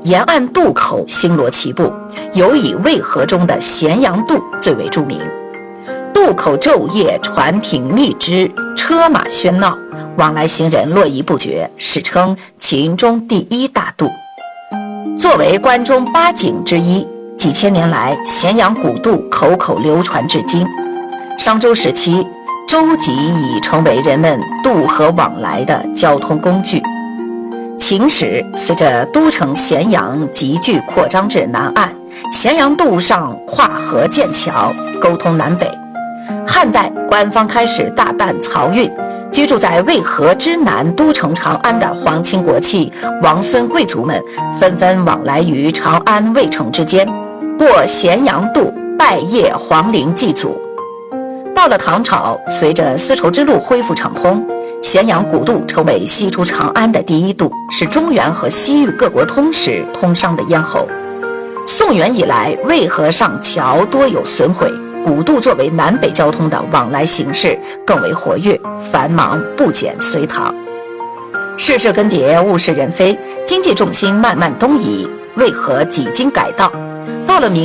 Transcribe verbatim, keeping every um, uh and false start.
沿岸渡口星罗棋布，尤以渭河中的咸阳渡最为著名。渡口昼夜船艇密支，车马喧闹，往来行人络绎不绝，史称秦中第一大渡。作为关中八景之一，几千年来咸阳古渡口口流传至今。商周时期，舟楫已成为人们渡河往来的交通工具。秦时，随着都城咸阳急剧扩张至南岸，咸阳渡上跨河建桥，沟通南北。汉代，官方开始大办漕运，居住在渭河之南都城长安的皇亲国戚、王孙贵族们，纷纷往来于长安、渭城之间，过咸阳渡拜谒皇陵祭祖。到了唐朝，随着丝绸之路恢复畅通，咸阳古渡成为西出长安的第一渡，是中原和西域各国通使通商的咽喉。宋元以来，渭河上桥多有损毁，古渡作为南北交通的往来形式更为活跃，繁忙不减隋唐。世事更迭，物是人非，经济重心慢慢东移，渭河几经改道，到了明